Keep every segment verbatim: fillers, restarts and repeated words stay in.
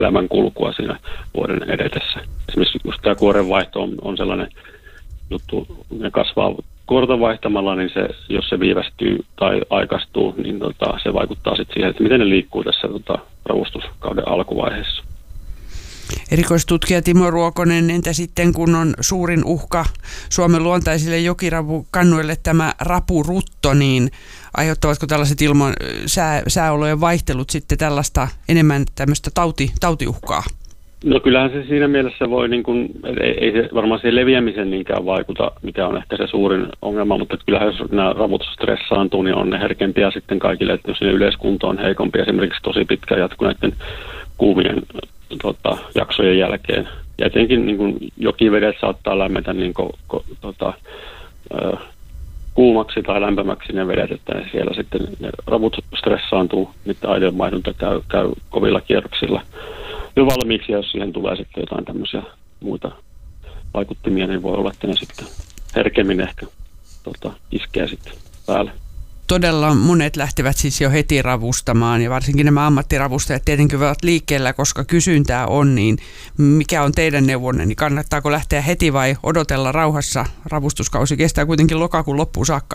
elämän kulkua siinä vuoden edetessä. Esimerkiksi just tämä kuorenvaihto on, on sellainen juttu, ne kasvaa kuorta vaihtamalla, niin se, jos se viivästyy tai aikaistuu, niin tota, se vaikuttaa sitten siihen, että miten ne liikkuu tässä tota, ravustuskauden alkuvaiheessa. Erikoistutkija Timo Ruokonen, entä sitten kun on suurin uhka Suomen luontaisille jokirapukannuille tämä rapurutto, niin aiheuttavatko tällaiset ilman sää, sääolojen vaihtelut sitten tällaista enemmän tämmöistä tauti, tautiuhkaa? No kyllähän se siinä mielessä voi, niin kuin, ei, ei se varmaan siihen leviämiseen niinkään vaikuta, mikä on ehkä se suurin ongelma, mutta kyllähän jos nämä ravut stressaantuu, niin on ne herkempiä sitten kaikille, että jos ne yleiskunto on heikompi, esimerkiksi tosi pitkä jatkuneiden kuumien tota, jaksojen jälkeen. Ja etenkin niin kuin jokivedet saattaa lämmetä niin ko, ko, tota, ö, kuumaksi tai lämpimäksi ne vedet, että ne siellä sitten ne ravut stressaantuu, niiden aineenvaihdunta käy, käy kovilla kierroksilla jo valmiiksi, ja jos siihen tulee sitten jotain tämmöisiä muita vaikuttimia, niin voi olla, että ne sitten herkemmin ehkä tota, iskee sitten päälle. Todella monet lähtevät siis jo heti ravustamaan, ja varsinkin nämä ammattiravustajat tietenkin ovat liikkeellä, koska kysyntää on, niin mikä on teidän neuvonne, niin kannattaako lähteä heti vai odotella rauhassa? Ravustuskausi kestää kuitenkin lokakuun loppuun saakka.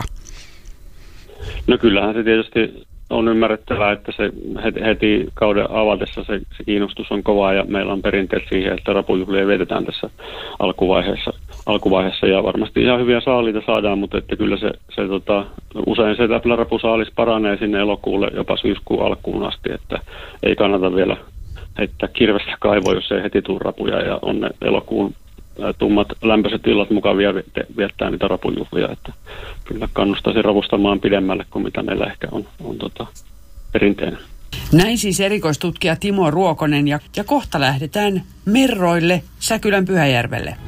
No kyllähän se tietysti on ymmärrettävää, että se heti kauden avatessa se, se kiinnostus on kovaa, ja meillä on perinteet siihen, että rapujuhlia vietetään tässä alkuvaiheessa, alkuvaiheessa ja varmasti ihan hyviä saaliita saadaan, mutta että kyllä se, se tota, usein se täplärapusaalis paranee sinne elokuulle jopa syyskuun alkuun asti, että ei kannata vielä heittää kirvestä kaivoa, jos ei heti tule rapuja, ja on ne elokuun tummat lämpöiset illat mukavia viettää niitä rapujuhlia, että kyllä kannustaisin ravustamaan pidemmälle kuin mitä meillä ehkä on, on tota, perinteinen. Näin siis erikoistutkija Timo Ruokonen, ja, ja kohta lähdetään Merroille Säkylän Pyhäjärvelle.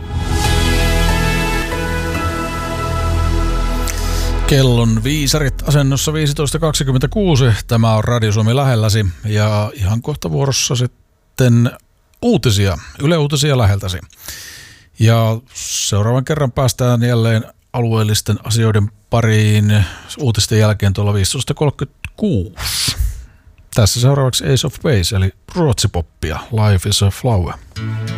Kellon viisarit asennossa viisitoista kaksikymmentäkuusi. Tämä on Radio Suomi lähelläsi, ja ihan kohta vuorossa sitten uutisia, Yle Uutisia läheltäsi. Ja seuraavan kerran päästään jälleen alueellisten asioiden pariin uutisten jälkeen tuolla viisitoista kolmekymmentäkuusi. Tässä seuraavaksi Ace of Base eli ruotsipoppia, Life is a Flower.